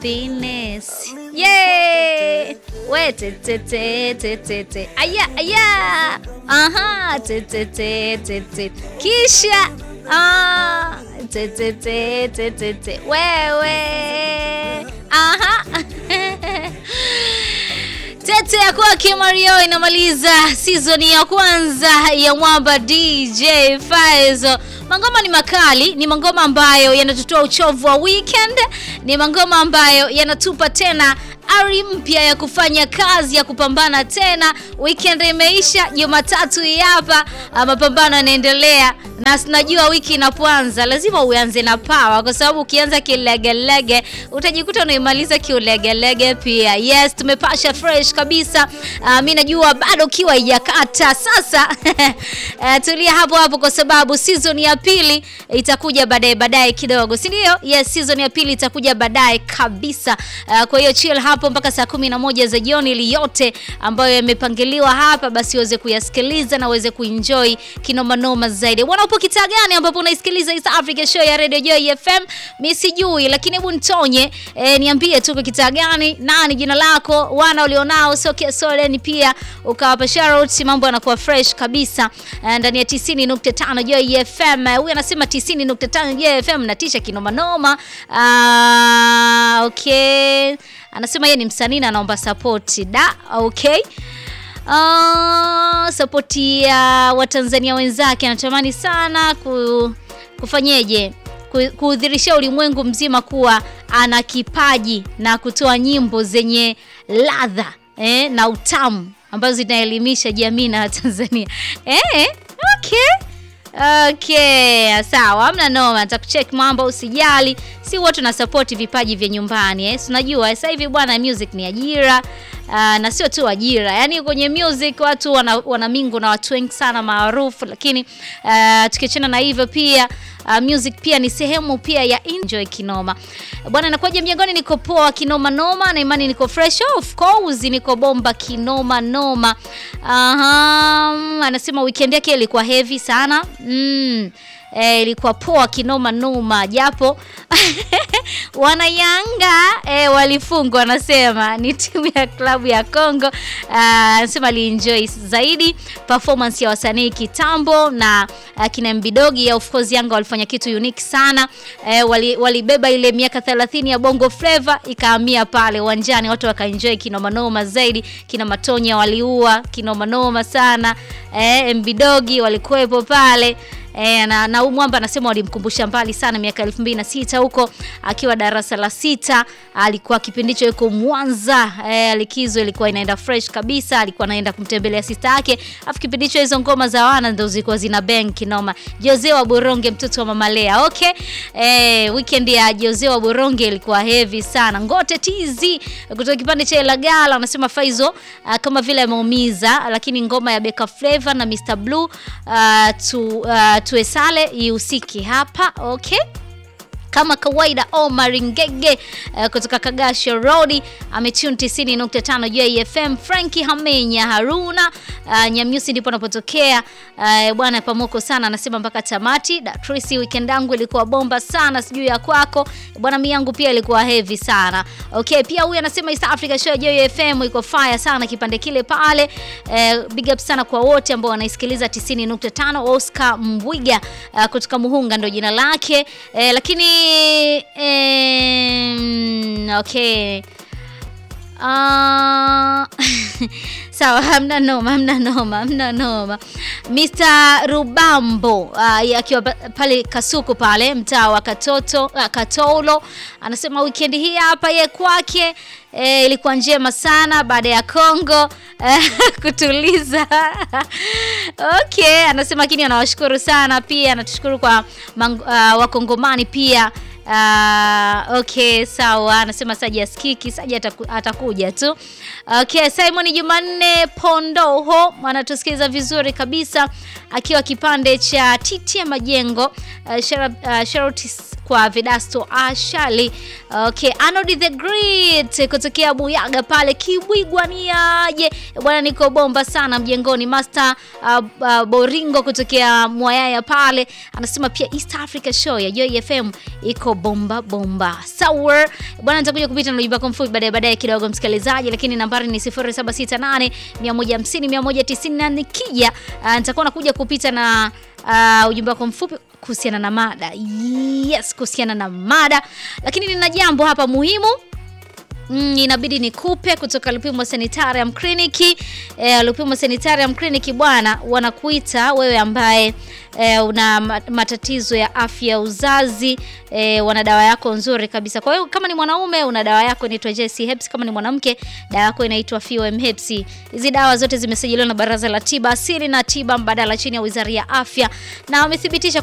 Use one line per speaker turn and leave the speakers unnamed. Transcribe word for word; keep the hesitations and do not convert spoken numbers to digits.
Happiness. Yay! We te te te te te te. Aya aya. Aha, te te te te te. Kisha. Ah, te te te te te te. Wewe. Aha. Tete ya kwake Mario inamaliza season ya kwanza ya Mwamba D J Faizo. Mangoma ni makali, ni mangoma ambayo yanatutoa uchovu wa weekend, ni mangoma ambayo yanatupa tena ari mpya ya kufanya kazi, ya kupambana tena. Weekend imeisha, Jumatatu hapa, mapambano yanaendelea. Na tunajua wiki inapoanza lazima uanze na power, kwa sababu ukianza kilegelege utajikuta unaimaliza kiulegelege pia. Yes, tumepasha fresh kabisa. Uh, mimi najua bado kiwa haijakata. Sasa uh, tulia hapo hapo, kwa sababu season ya pili itakuja baadaye baadaye kidogo, si ndio? Yes, season ya pili itakuja baadaye kabisa. Uh, kwa hiyo chill hapo mpaka saa kumi na moja za jioni, ili yote ambayo yamepangiliwa hapa basi uweze kuyasikiliza na uweze kuenjoy kinoma noma zaidi. Bwana, upo kitaa gani ambapo unaisikiliza East Africa Show ya Radio Joy F M? Mimi sijui, lakini hebu nitonye, e, niambie tu kwa kitaa gani, nani jina lako, wana ulionao soke soleni pia ukawapa shout, mambo yanakuwa fresh kabisa ndani ya tisini nukta tano Joy F M. Huyu anasema tisini nukta tano Joy F M natisha kinoma noma. Ah, okay. Anasema yeye ni msanii na anaomba support. Da, okay. Uh, support ya Watanzania wenzake, anatamani sana ku, kufanyeje kuudhirisha ulimwengu mzima kuwa ana kipaji na kutoa nyimbo zenye ladha eh, na utamu ambazo zinaelimisha jamii na Tanzania. Eh, okay. Okay, sawa, hamna noma, nitakucheck mambo, usijali. Si watu na support vipaji vya nyumbani eh. Unajua sasa hivi bwana, music ni ajira. Uh, na sio tu ajira. Yaani kwenye music watu wana, wana mingo na watu wengi sana maarufu, lakini uh, tukiachana na hivyo pia uh, music pia ni sehemu pia ya enjoy kinoma. Bwana, nakuaje mjengoni? Niko poa kinoma noma, na imani niko fresh. Of course niko bomba kinoma noma. Aha, uh, anasema weekend yake ilikuwa heavy sana. Mm. Eh, ilikuwa poa kinoma noma, japo wana Yanga eh, walifungwa. Anasema ni timu ya klabu ya Kongo. Anasema uh, alienjoy zaidi performance ya wasanii kitambo na uh, kina Mbidogi ya, of course Yanga walifanya kitu unique sana. Eh, wali walibeba ile miaka thelathini ya Bongo Flava ikahamia pale uwanjani, watu wakaenjoy kinoma noma zaidi. Kina Matonya waliua kinoma noma sana. Eh, Mbidogi walikuwepo pale. E, na na Mwamba anasema walimkumbusha mbali sana miaka elfu mbili na sita huko akiwa darasa la sita. Alikuwa kipindi hicho yuko Mwanza. E, likizo ilikuwa inaenda fresh kabisa, alikuwa anaenda kumtembelea sister yake. Afu kipindi hicho hizo ngoma za wana ndio zilikuwa zina bang kinoma. Jose wa Boronge, mtoto wa Mama Lea. Okay. E, weekend ya Jose wa Boronge ilikuwa heavy sana. Ngote tizi kutoka kipande cha Lagala anasema Faizo uh, kama vile ameumiza, lakini ngoma ya Beka Flavor na mister Blue uh, tu uh, tuesale ihusiki hapa. Okay. Kama kawaida Omar Ngege uh, kutoka Kagasho Road ametune tisini nukta tano J F M. Frankie Hamenya Haruna uh, Nyamyusi ndipo anapotokea. Uh, bwana pamoko sana, anasema mpaka tamati. Da Tracy, weekend yangu ilikuwa bomba sana, sijui ya kwako. Bwana mimi yangu pia ilikuwa heavy sana. Okay, pia huyu anasema East Africa Show J F M iko fire sana kipande kile pale. Uh, big up sana kwa wote ambao wanaisikiliza tisini nukta tano. Oscar Mbwiga uh, kutoka Muhunga ndo jina lake. Uh, lakini Um, okay. Uh, sawa, hamna noma, hamna noma, hamna noma. mister Rubambo uh, akiwa pale Kasuku pale mtaa wa Katoto uh, Katolo anasema weekend hii hapa ye kwake E, ilikuwa njema sana baada ya Kongo kutuliza. Okay, anasema kini anawashukuru sana pia, anatushukuru kwa mang, uh, wakongomani pia. Uh, okay, sawa. Anasema Saji asikiki, Saji ataku, atakuja tu. Okay, Simon Jumanne Pondoho anatusikiza vizuri kabisa akiwa kipande cha Titi ya Majengo. Uh, Charlotte uh, kwa Vedasto Ashali. Okay, Anodi the Great kutokea Buyaga pale Kibwigwa ni aje. Bwana niko bomba sana mjengoni. Master uh, uh, Boringo kutokea Mwayaya pale anasema pia East Africa Show ya Joy F M iko yako bomba bomba. Sawa. Bwana nitakuja kupita na ujumbe wako mfupi baadaye baadaye kidogo msikilizaji, lakini nambari ni sifuri saba sita nane mia moja hamsini mia moja tisini na nikija uh, nitakuwa nakuja kupita na uh, ujumbe wako mfupi kuhusiana na mada. Yes, kuhusiana na mada. Lakini nina jambo hapa muhimu Mm, inabidi nikupe kutoka Lupimo Sanitarium Clinic. Eh, Lupimo Sanitarium Clinic bwana wanakuita wewe ambaye eh, una matatizo ya afya uzazi, eh, wana dawa yako nzuri kabisa. Kwa hiyo kama ni mwanaume una dawa yako inaitwa J C Herbs, kama ni mwanamke dawa yako inaitwa F O M Herbs. Hizi dawa zote zimesajiliwa na Baraza la Tiba Asili na Tiba Mbadala chini ya Wizara ya Afya na wamethibitisha